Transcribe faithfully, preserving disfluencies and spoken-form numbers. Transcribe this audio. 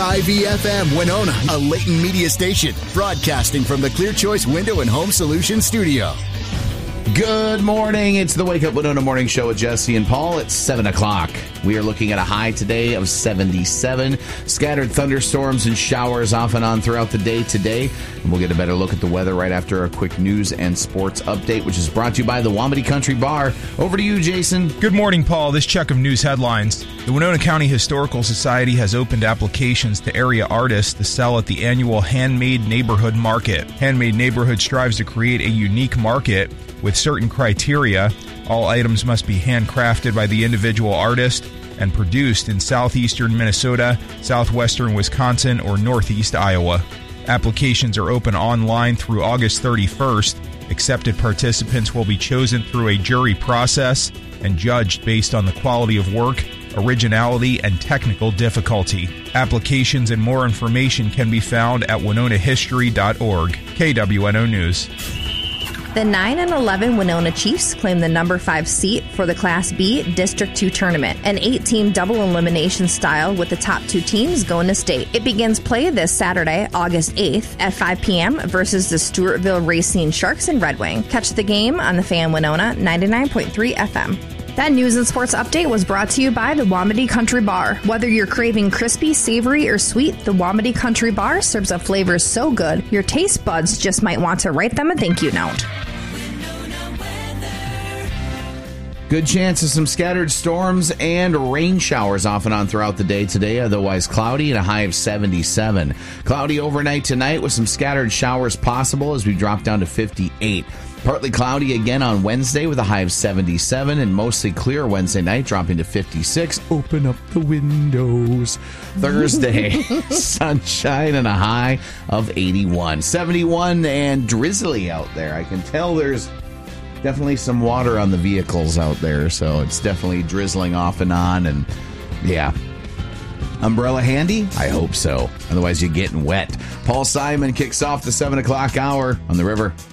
I V F M Winona, a Leighton Media station, broadcasting from the Clear Choice Window and Home Solutions studio. Good morning. It's the Wake Up Winona Morning Show with Jesse and Paul. It's seven o'clock. We are looking at a high today of seventy-seven. Scattered thunderstorms and showers off and on throughout the day today. And we'll get a better look at the weather right after a quick news and sports update, which is brought to you by the Wamedy Country Bar. Over to you, Jason. Good morning, Paul. This check of news headlines. The Winona County Historical Society has opened applications to area artists to sell at the annual Handmade Neighborhood Market. Handmade Neighborhood strives to create a unique market with certain criteria. All items must be handcrafted by the individual artist and produced in southeastern Minnesota, southwestern Wisconsin, or northeast Iowa. Applications are open online through August thirty-first. Accepted participants will be chosen through a jury process and judged based on the quality of work, originality, and technical difficulty. Applications and more information can be found at winona history dot org. K W N O News. The nine and eleven Winona Chiefs claim the number five seat for the Class B District two tournament, an eight-team double elimination style with the top two teams going to state. It begins play this Saturday, August eighth at five p.m. versus the Stewartville Racine Sharks and Red Wing. Catch the game on the Fan Winona ninety-nine point three F M. That news and sports update was brought to you by the Wamedy Country Bar. Whether you're craving crispy, savory, or sweet, the Wamedy Country Bar serves up flavors so good, your taste buds just might want to write them a thank you note. Good chance of some scattered storms and rain showers off and on throughout the day today, otherwise cloudy and a high of seventy-seven. Cloudy overnight tonight with some scattered showers possible as we drop down to fifty-eight. Partly cloudy again on Wednesday with a high of seventy-seven, and mostly clear Wednesday night, dropping to fifty-six. Open up the windows. Thursday, sunshine and a high of eighty-one. seventy-one and drizzly out there. I can tell there's definitely some water on the vehicles out there, so it's definitely drizzling off and on, and yeah. Umbrella handy? I hope so. Otherwise, you're getting wet. Paul Simon kicks off the seven o'clock hour on the river.